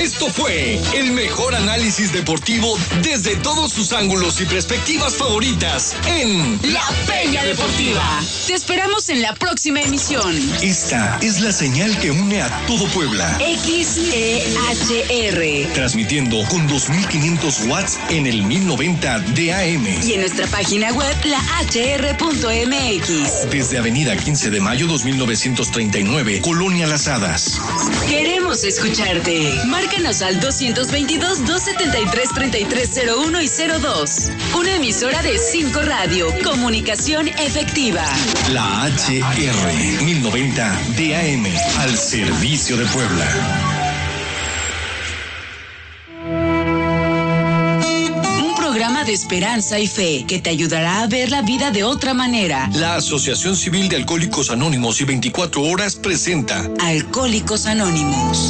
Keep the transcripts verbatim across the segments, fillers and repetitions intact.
Esto fue el mejor análisis deportivo desde todos sus ángulos y perspectivas favoritas en La Peña Deportiva. Te esperamos en la próxima emisión. Esta es la señal que une a todo Puebla. X E H R. Transmitiendo con dos mil quinientos watts en el mil noventa de A M. Y en nuestra página web, la h r punto m x. Desde Avenida quince de mayo dos mil novecientos treinta y nueve, Colonia Las Hadas. Queremos escucharte. Márcanos al dos veintidós, doscientos setenta y tres, treinta y tres cero uno y cero dos. Una emisora de cinco Radio. Comunicación efectiva. La H R mil noventa de A M. Al servicio de Puebla. De esperanza y fe que te ayudará a ver la vida de otra manera. La Asociación Civil de Alcohólicos Anónimos y veinticuatro horas presenta Alcohólicos Anónimos.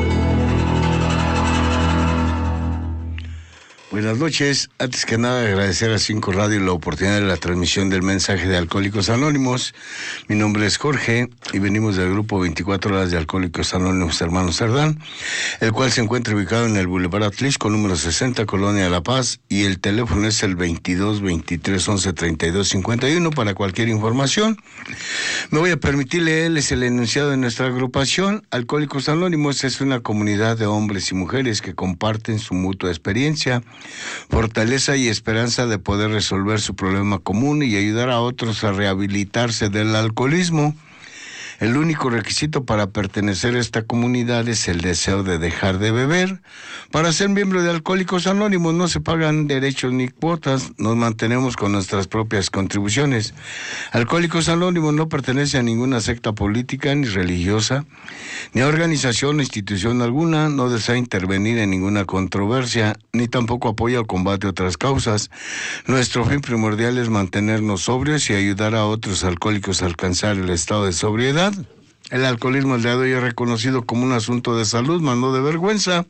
Buenas noches. Antes que nada, agradecer a cinco Radio la oportunidad de la transmisión del mensaje de Alcohólicos Anónimos. Mi nombre es Jorge y venimos del grupo veinticuatro horas de Alcohólicos Anónimos Hermanos Cerdán, el cual se encuentra ubicado en el Boulevard Atlisco, número sesenta, Colonia La Paz, y el teléfono es el veintidós, veintitrés, once, treinta y dos, cincuenta y uno para cualquier información. Me voy a permitir leerles el enunciado de nuestra agrupación. Alcohólicos Anónimos es una comunidad de hombres y mujeres que comparten su mutua experiencia, fortaleza y esperanza de poder resolver su problema común y ayudar a otros a rehabilitarse del alcoholismo. El único requisito para pertenecer a esta comunidad es el deseo de dejar de beber. Para ser miembro de Alcohólicos Anónimos no se pagan derechos ni cuotas, nos mantenemos con nuestras propias contribuciones. Alcohólicos Anónimos no pertenece a ninguna secta política ni religiosa, ni a organización o institución alguna, no desea intervenir en ninguna controversia, ni tampoco apoya o combate otras causas. Nuestro fin primordial es mantenernos sobrios y ayudar a otros alcohólicos a alcanzar el estado de sobriedad. El alcoholismo el día de hoy es reconocido como un asunto de salud, más no de vergüenza.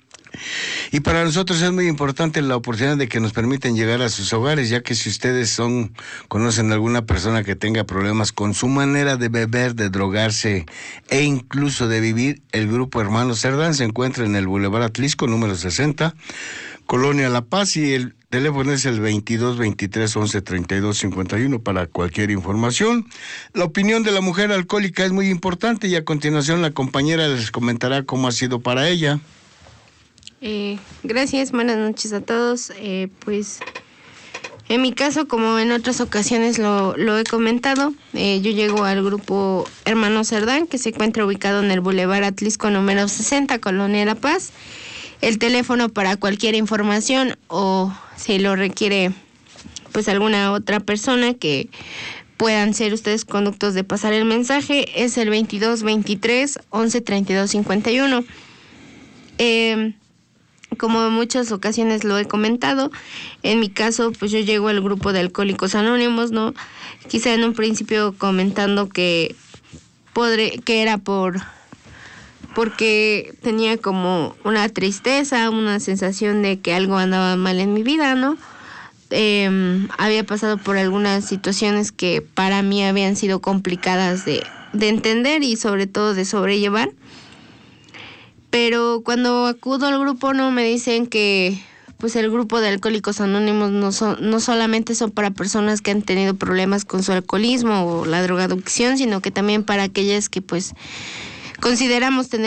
Y para nosotros es muy importante la oportunidad de que nos permiten llegar a sus hogares, ya que si ustedes son, conocen a alguna persona que tenga problemas con su manera de beber, de drogarse e incluso de vivir, el grupo Hermanos Cerdán se encuentra en el Boulevard Atlisco, número sesenta, Colonia La Paz, y el teléfono es el veintidós, veintitrés, once, treinta y dos, cincuenta y uno para cualquier información. La opinión de la mujer alcohólica es muy importante y a continuación la compañera les comentará cómo ha sido para ella. Eh, gracias, buenas noches a todos. Eh, pues en mi caso, como en otras ocasiones lo, lo he comentado, eh, yo llego al grupo Hermanos Cerdán, que se encuentra ubicado en el Boulevard Atlisco número sesenta, Colonia La Paz. El teléfono para cualquier información o si lo requiere pues alguna otra persona que puedan ser ustedes conductos de pasar el mensaje es el veintidós, veintitrés, once, treinta y dos, cincuenta y uno. Eh, como en muchas ocasiones lo he comentado, en mi caso pues yo llego al grupo de Alcohólicos Anónimos, ¿no? Quizá en un principio comentando que podré, que era por porque tenía como una tristeza, una sensación de que algo andaba mal en mi vida, ¿no? Eh, había pasado por algunas situaciones que para mí habían sido complicadas de, de entender y sobre todo de sobrellevar. Pero cuando acudo al grupo no me dicen que pues el grupo de Alcohólicos Anónimos no son, no solamente son para personas que han tenido problemas con su alcoholismo o la drogadicción, sino que también para aquellas que pues consideramos tener